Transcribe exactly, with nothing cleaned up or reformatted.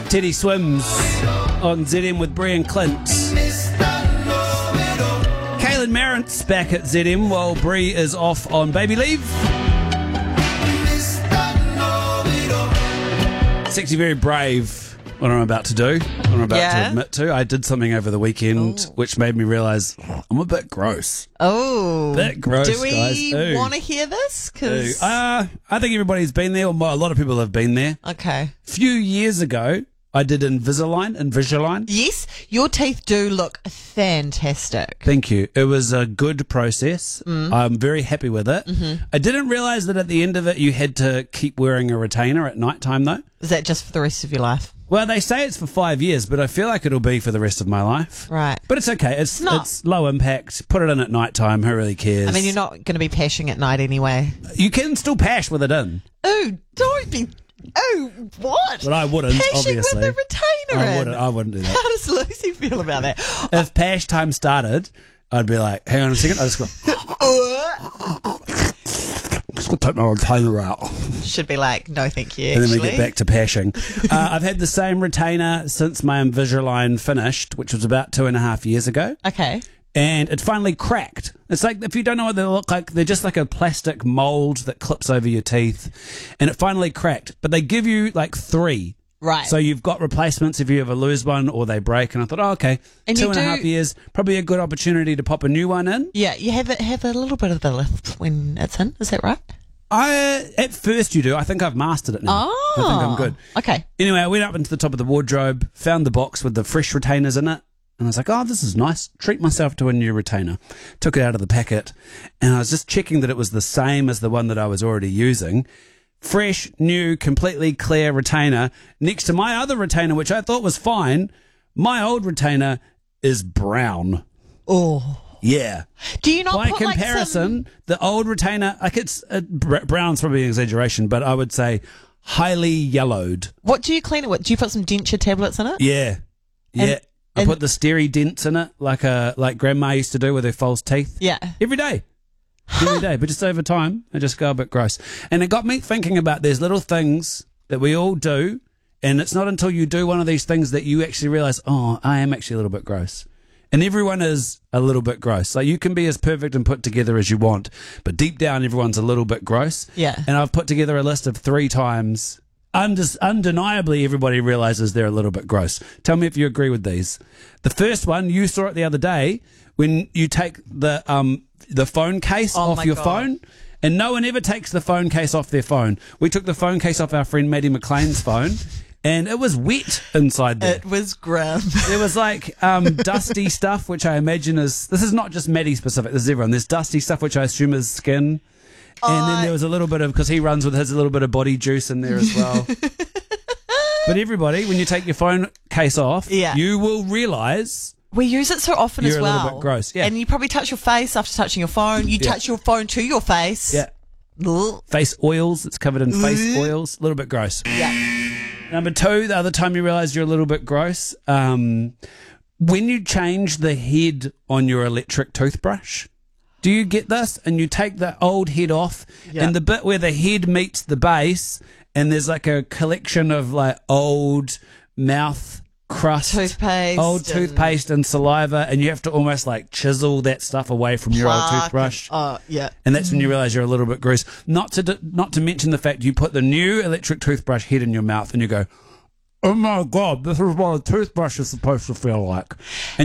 Teddy Swims on Z M with Brie and Clint. Kaylin Marant's back at Z M while Brie is off on baby leave. It's actually very brave what I'm about to do, what I'm about Yeah? to admit to. I did something over the weekend Ooh. which made me realise I'm a bit gross. Oh. Bit gross, Do we guys. Ooh. want to hear this? 'Cause- Uh, I think everybody's been there, or a lot of people have been there. okay. A few years ago, I did Invisalign, Invisalign. Yes, your teeth do look fantastic. Thank you. It was a good process. Mm. I'm very happy with it. Mm-hmm. I didn't realise that at the end of it, you had to keep wearing a retainer at night time, though. Is that just for the rest of your life? Well, they say it's for five years, but I feel like it'll be for the rest of my life. Right. But it's okay. It's It's not. it's low impact. Put it in at night time. Who really cares? I mean, you're not going to be pashing at night anyway. You can still pash with it in. Oh, don't be. Oh, what? But I wouldn't, Pashing obviously. with the retainer I in. wouldn't, I wouldn't do that. How does Lucy feel about that? If pash time started, I'd be like, hang on a second. I just go, just going to take my retainer out. Should be like, no, thank you. And then we actually. get back to pashing. uh, I've had the same retainer since my Invisalign finished, which was about two and a half years ago. Okay. And it finally cracked. It's like, if you don't know what they look like, they're just like a plastic mold that clips over your teeth. And it finally cracked. But they give you like three. Right. So you've got replacements if you ever lose one or they break. And I thought, oh, okay, And two you and a do- half years, probably a good opportunity to pop a new one in. Yeah, you have a, have a little bit of the lift when it's in. Is that right? I At first you do. I think I've mastered it now. Oh. I think I'm good. Okay. Anyway, I went up into the top of the wardrobe, found the box with the fresh retainers in it, and I was like, oh, this is nice. Treat myself to a new retainer. Took it out of the packet, and I was just checking that it was the same as the one that I was already using. Fresh, new, completely clear retainer next to my other retainer, which I thought was fine. My old retainer is brown. Oh. Yeah. Do you not By put comparison, like the old retainer, like it's, uh, br- brown's probably an exaggeration, but I would say highly yellowed. some, what do you clean it with? Do you put some denture tablets in it? Yeah. Yeah. And- I and- put the steri dents in it, like a like grandma used to do with her false teeth. Yeah. Every day. Every day. But just over time, I just go a bit gross. And it got me thinking about these little things that we all do. And it's not until you do one of these things that you actually realize, oh, I am actually a little bit gross. And everyone is a little bit gross. Like, you can be as perfect and put together as you want, but deep down, everyone's a little bit gross. Yeah. And I've put together a list of three times. Undis- undeniably, everybody realizes they're a little bit gross. Tell me if you agree with these. The first one, you saw it the other day, when you take the um the phone case Oh off my your God. phone. And no one ever takes the phone case off their phone. We took the phone case off our friend Maddie McLean's phone, and it was wet inside there. It was grim. There was like um, dusty stuff, which I imagine is, this is not just Maddie specific, this is everyone. There's dusty stuff, which I assume is skin. And then there was a little bit of, because he runs with his, a little bit of body juice in there as well. But everybody, when you take your phone case off, Yeah. you will realise We use it so often You're as a well. little bit gross, yeah. And you probably touch your face after touching your phone. You Yeah. touch your phone to your face. yeah, Ugh. face oils, it's covered in face Ugh. oils, a little bit gross. Yeah. Number two, the other time you realise you're a little bit gross, um, when you change the head on your electric toothbrush. Do you get this? And you take the old head off, Yeah. and the bit where the head meets the base, and there's like a collection of like old mouth crust, Toothpaste old and- toothpaste and saliva, and you have to almost like chisel that stuff away from your old Plaque. toothbrush. Oh, yeah. And that's when you realise you're a little bit gross. Not to d- not to mention the fact you put the new electric toothbrush head in your mouth and you go, oh my God, this is what a toothbrush is supposed to feel like. And